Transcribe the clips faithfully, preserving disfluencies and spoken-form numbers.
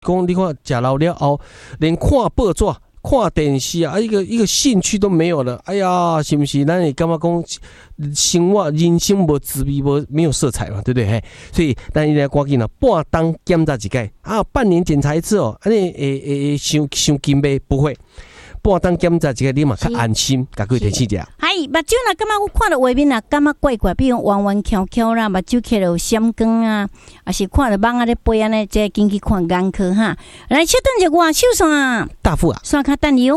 讲你看食老了后，连看报纸、看电视啊，一个一个兴趣都没有了。哎呀，是不是？咱会感觉讲生活人生无滋味，无没有色彩嘛，对不对？嘿，所以咱一定要赶紧啊，半当检查一届啊，半年检查一次哦。安尼诶诶，伤伤紧呗，不会。半当检查一个，你嘛较安心，甲佢提醒者。 嗨，目睭若感觉我看到画面若感觉怪怪，比如弯弯翘翘啦，目睭起来有闪光啊，还是看到蠓仔咧飞安尼，再紧去看眼科哈。来，稍等一下，我手线大夫啊， 刷卡等你哦。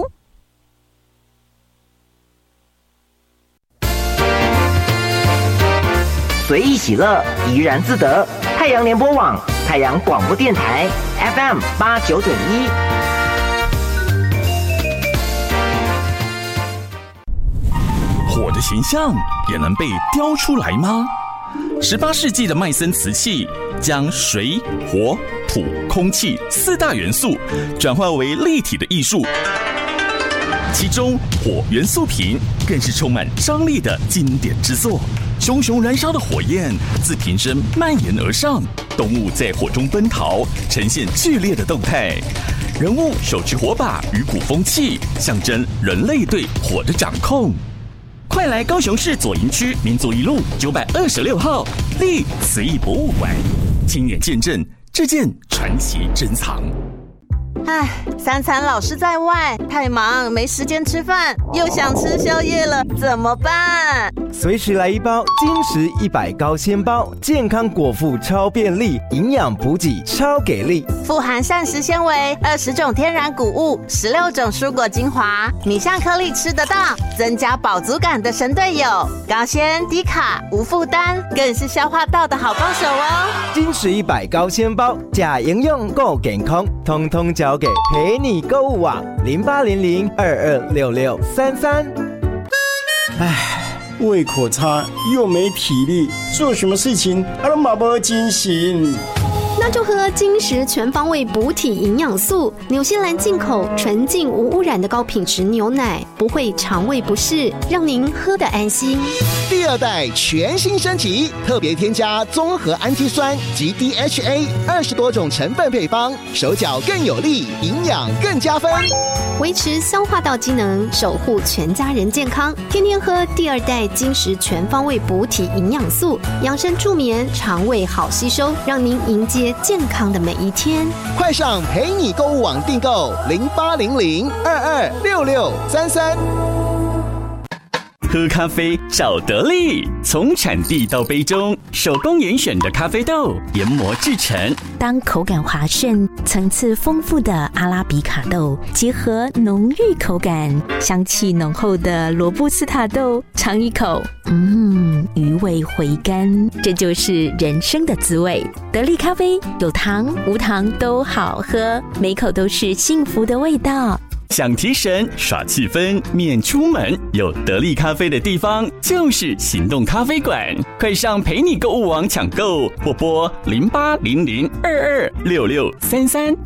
随意喜乐，怡然自得。太阳联播网，太阳广播电台 F M 八九点一。 火的形象也能被雕出来吗？十八世纪的麦森瓷器将水、火、土、空气四大元素转换为立体的艺术，其中火元素瓶更是充满张力的经典之作。熊熊燃烧的火焰自瓶身蔓延而上，动物在火中奔逃，呈现剧烈的动态。人物手持火把与鼓风器，象征人类对火的掌控。快来高雄市左营区民族一路九百二十六号立慈义博物馆，亲眼见证这件传奇珍藏。 唉，三餐老是在外，太忙没时间吃饭，又想吃宵夜了，怎么办？ 随时来一包金石一百高纤包，健康果腹超便利，营养补给超给力， 富含膳食纤维，二十种天然谷物，十六种蔬果精华，米香颗粒吃得到，增加饱足感的神队友，高纤低卡无负担，更是消化道的好帮手哦。 金石一百高纤包，假营养够健康，通通交给陪你购物网零八零零二二六六三三。 唉，胃口差又没体力，做什么事情啊都马不精神。 那就喝金石全方位补体营养素，纽西兰进口纯净无污染的高品质牛奶，不会肠胃不适，让您喝得安心。 第二代全新升级，特别添加综合氨基酸及 D H A 二十多种成分配方，手脚更有力，营养更加分， 维持消化道机能，守护全家人健康。天天喝第二代金石全方位补体营养素，养生助眠，肠胃好吸收，让您迎接健康的每一天。 快上陪你购物网订购零八零零二二六六三三。 喝咖啡找得力，从产地到杯中，手工严选的咖啡豆研磨制成。 当口感滑顺、层次丰富的阿拉比卡豆结合浓郁口感、香气浓厚的罗布斯塔豆，尝一口，嗯，余味回甘，这就是人生的滋味。得力咖啡有糖无糖都好喝，每口都是幸福的味道。 想提神耍气氛，免出门，有得力咖啡的地方就是行动咖啡馆。快上陪你购物网抢购，或拨零八零零二二六六三三。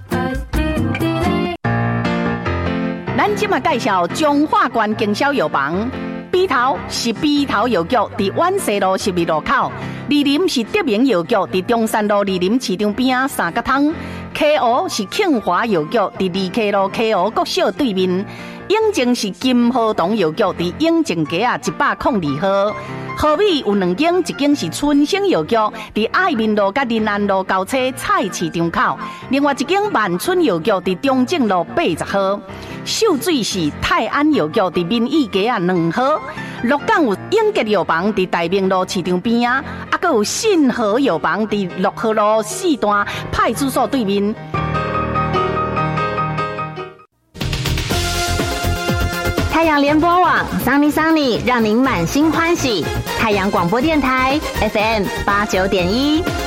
咱今嘛介绍中华关经销药房，鼻头是鼻头药局，伫万西路十二路口；二林是德明药局，伫中山路二林市场边啊三角汤。K O 是庆华药局，伫二 K 路 K O 国小对面；永靖是金和堂药局，伫永靖街啊一百零二号。河尾有两间，一间是春生药局，伫爱民路甲林安路交叉菜市场口；另外一间万春药局伫中正路八十号。秀水是泰安药局，伫民意街啊两号。鹿港有永吉药房，伫大明路市场边啊，啊，还有信和药房，伫六号路四段派出所对面。 太阳联播网桑尼桑尼，让您满心欢喜。太阳广播电台 F M 八九点一。